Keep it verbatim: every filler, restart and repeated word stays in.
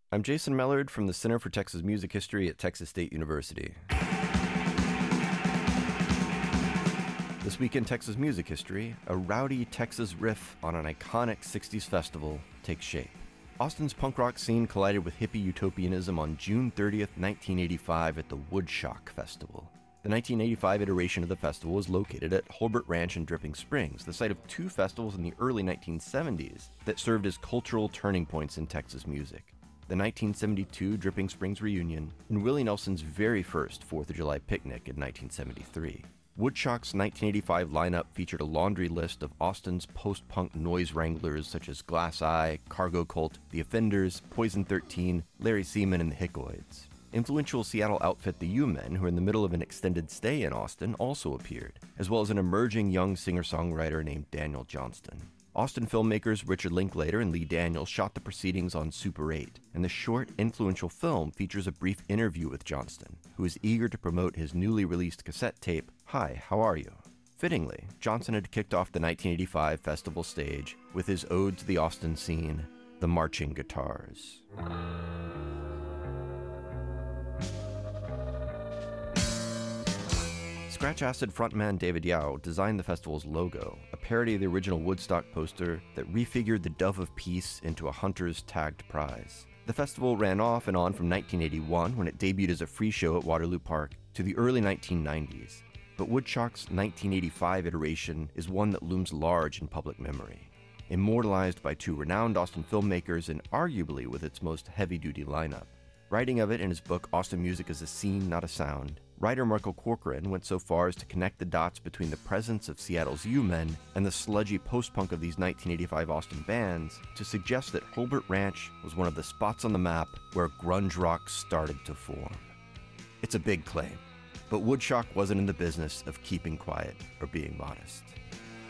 I'm Jason Mellard from the Center for Texas Music History at Texas State University. This week in Texas music history, a rowdy Texas riff on an iconic sixties festival takes shape. Austin's punk rock scene collided with hippie utopianism on June thirtieth, nineteen eighty-five at the Woodshock Festival. The nineteen eighty-five iteration of the festival was located at Holbert Ranch in Dripping Springs, the site of two festivals in the early nineteen seventies that served as cultural turning points in Texas music. The nineteen seventy-two Dripping Springs reunion, and Willie Nelson's very first fourth of July picnic in nineteen seventy-three. Woodshock's nineteen eighty-five lineup featured a laundry list of Austin's post-punk noise wranglers such as Glass Eye, Cargo Cult, The Offenders, Poison thirteen, Larry Seaman, and the Hickoids. Influential Seattle outfit The U-Men, who were in the middle of an extended stay in Austin, also appeared, as well as an emerging young singer-songwriter named Daniel Johnston. Austin filmmakers Richard Linklater and Lee Daniels shot the proceedings on Super eight, and the short, influential film features a brief interview with Johnston, who is eager to promote his newly released cassette tape, Hi, How Are You? Fittingly, Johnston had kicked off the nineteen eighty-five festival stage with his ode to the Austin scene, The Marching Guitars. Scratch Acid frontman David Yao designed the festival's logo, a parody of the original Woodstock poster that refigured the Dove of Peace into a hunter's tagged prize. The festival ran off and on from nineteen eighty-one, when it debuted as a free show at Waterloo Park, to the early nineteen nineties. But Woodshock's nineteen eighty-five iteration is one that looms large in public memory. Immortalized by two renowned Austin filmmakers and arguably with its most heavy-duty lineup. Writing of it in his book Austin Music as a Scene, Not a Sound, writer Michael Corcoran went so far as to connect the dots between the presence of Seattle's U-Men and the sludgy post-punk of these nineteen eighty-five Austin bands to suggest that Holbert Ranch was one of the spots on the map where grunge rock started to form. It's a big claim, but Woodshock wasn't in the business of keeping quiet or being modest.